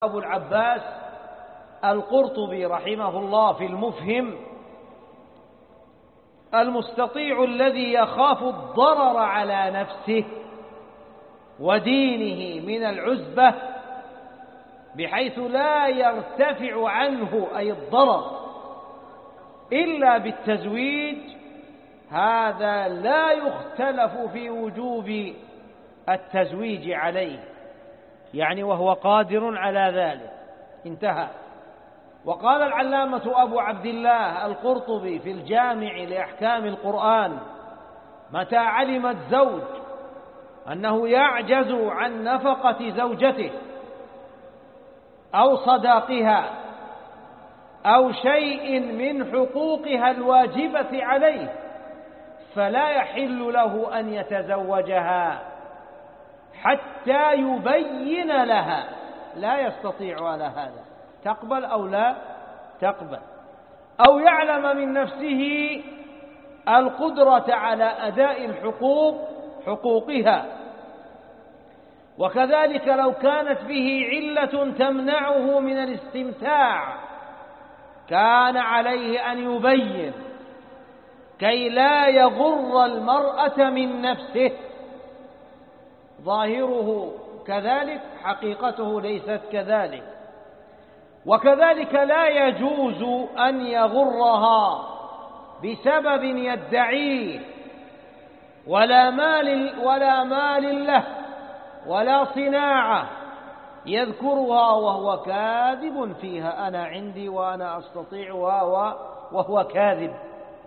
أبو العباس القرطبي رحمه الله في المفهم: المستطيع الذي يخاف الضرر على نفسه ودينه من العزبة بحيث لا يرتفع عنه أي الضرر إلا بالتزويج، هذا لا يختلف في وجوب التزويج عليه، يعني وهو قادر على ذلك. انتهى. وقال العلامة أبو عبد الله القرطبي في الجامع لأحكام القرآن: متى علم الزوج أنه يعجز عن نفقة زوجته أو صداقها أو شيء من حقوقها الواجبة عليه فلا يحل له أن يتزوجها حتى يبين لها. لا يستطيع على هذا، تقبل أو لا تقبل، أو يعلم من نفسه القدرة على أداء حقوقها. وكذلك لو كانت به علة تمنعه من الاستمتاع كان عليه أن يبين كي لا يغر المرأة من نفسه. ظاهره كذلك، حقيقته ليست كذلك. وكذلك لا يجوز أن يغرها بسبب يدعيه ولا مال له ولا صناعة يذكرها وهو كاذب فيها: أنا عندي وأنا أستطيعها، وهو كاذب.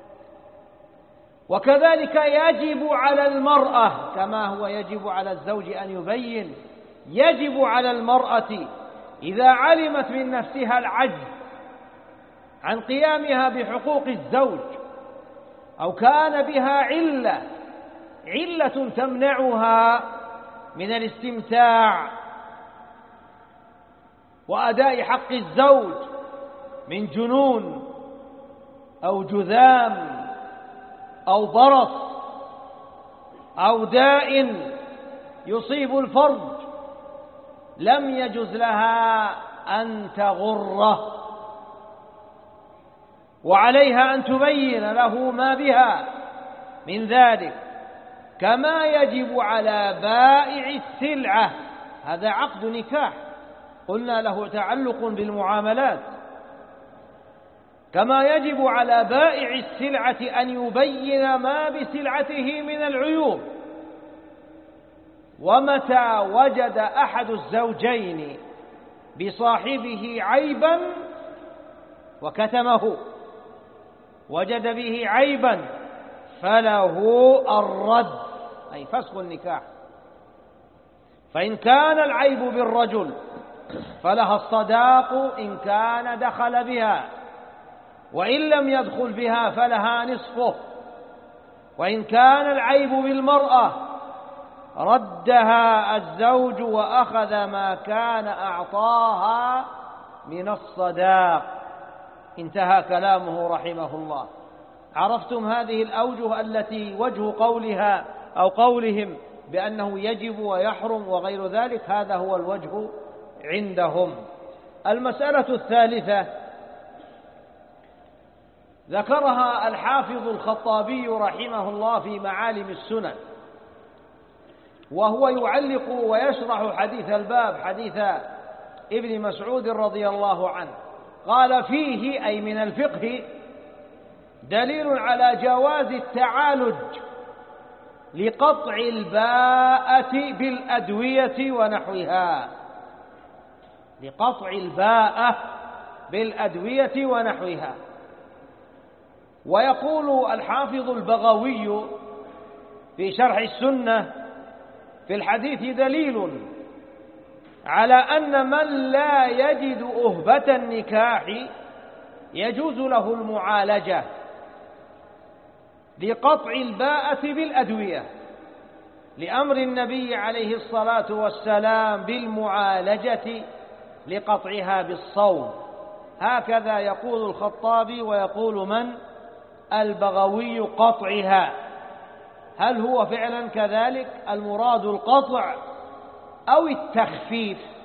وكذلك يجب على المرأة كما هو يجب على الزوج أن يبين، يجب على المرأة إذا علمت من نفسها العجز عن قيامها بحقوق الزوج أو كان بها علة تمنعها من الاستمتاع وأداء حق الزوج من جنون أو جذام أو برص أو داء يصيب الفرج، لم يجز لها أن تغره، وعليها أن تبين له ما بها من ذلك، كما يجب على بائع السلعة. هذا عقد نكاح قلنا له تعلق بالمعاملات. كما يجب على بائع السلعة أن يبين ما بسلعته من العيوب. ومتى وجد أحد الزوجين بصاحبه عيبا وكتمه، وجد به عيبا، فله الرد أي فسخ النكاح. فإن كان العيب بالرجل فلها الصداق إن كان دخل بها، وإن لم يدخل بها فلها نصفه. وإن كان العيب بالمرأة ردها الزوج وأخذ ما كان أعطاها من الصداق. انتهى كلامه رحمه الله. عرفتم هذه الأوجه التي وجه قولها أو قولهم بأنه يجب ويحرم وغير ذلك، هذا هو الوجه عندهم. المسألة الثالثة ذكرها الحافظ الخطابي رحمه الله في معالم السنن، وهو يعلق ويشرح حديث الباب، حديث ابن مسعود رضي الله عنه. قال: فيه أي من الفقه دليل على جواز التعالج لقطع الباءة بالأدوية ونحوها، لقطع الباءة بالأدوية ونحوها. ويقول الحافظ البغوي في شرح السنة: في الحديث دليل على أن من لا يجد أهبة النكاح يجوز له المعالجة لقطع الباءة بالأدوية، لأمر النبي عليه الصلاة والسلام بالمعالجة لقطعها بالصوم. هكذا يقول الخطابي ويقول من؟ البغوي: قطعها. هل هو فعلا كذلك المراد القطع أو التخفيف؟